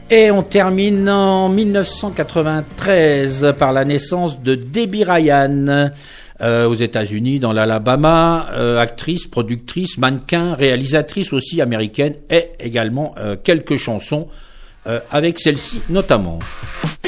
Et on termine en 1993 par la naissance de Debby Ryan. Aux États-Unis, dans l'Alabama, actrice, productrice, mannequin, réalisatrice aussi américaine, et également quelques chansons avec celle-ci notamment.